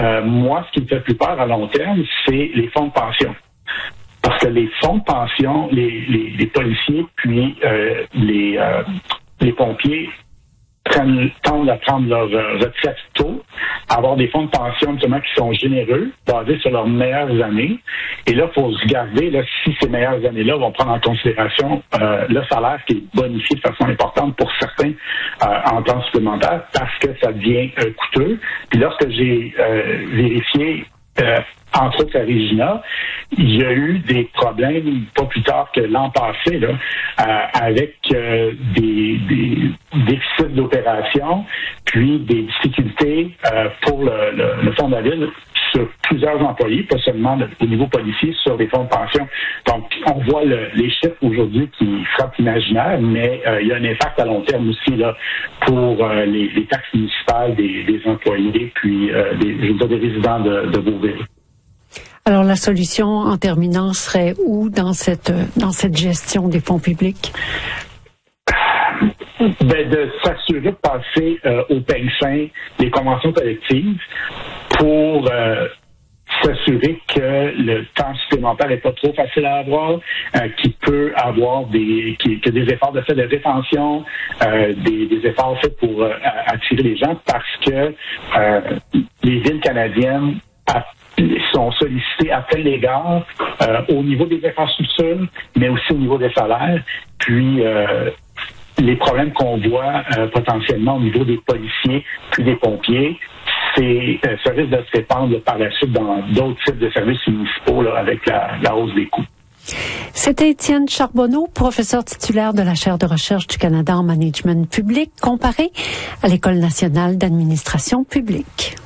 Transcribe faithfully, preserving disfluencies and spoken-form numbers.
Euh, moi, ce qui me fait plus peur à long terme, c'est les fonds de pension. Parce que les fonds de pension, les, les, les policiers, puis euh, les, euh, les pompiers prennent, tendent à prendre leur euh, retraite tôt, à avoir des fonds de pension justement qui sont généreux, basés sur leurs meilleures années. Et là, il faut se garder, là, si ces meilleures années-là vont prendre en considération euh, le salaire qui est bonifié de façon importante pour certains euh, en temps supplémentaire, parce que ça devient euh, coûteux. Puis lorsque j'ai euh, vérifié euh, entre autres à Regina, il y a eu des problèmes pas plus tard que l'an passé là, euh, avec euh, des, des déficits d'opération, puis des difficultés euh, pour le, le, le fonds de la ville sur plusieurs employés, pas seulement le, au niveau policier, sur les fonds de pension. Donc, on voit le, les chiffres aujourd'hui qui frappent l'imaginaire, mais euh, il y a un impact à long terme aussi là pour euh, les, les taxes municipales des, des employés, puis euh, des, je veux dire, des résidents de, de Beauville. Alors, la solution, en terminant, serait où dans cette dans cette gestion des fonds publics? Ben, de s'assurer de passer euh, au peigne fin les conventions collectives pour euh, s'assurer que le temps supplémentaire n'est pas trop facile à avoir, euh, qu'il peut avoir des qu'il, que des efforts de fait de rétention, euh, des, des efforts faits pour euh, attirer les gens, parce que euh, les villes canadiennes à, sont sollicitées à tel égard euh, au niveau des infrastructures, mais aussi au niveau des salaires. Puis euh, les problèmes qu'on voit euh, potentiellement au niveau des policiers puis des pompiers, c'est euh, ça risque de se répandre par la suite dans d'autres types de services municipaux là, avec la, la hausse des coûts. C'était Étienne Charbonneau, professeur titulaire de la chaire de recherche du Canada en management public comparé à l'École nationale d'administration publique.